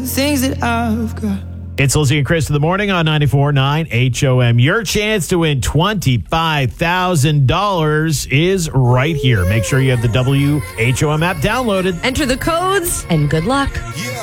things that I've got. It's Lizzie and Chris in the morning on 94.9 HOM. Your chance to win $25,000 is right here. Make sure you have the WHOM app downloaded. Enter the codes and good luck.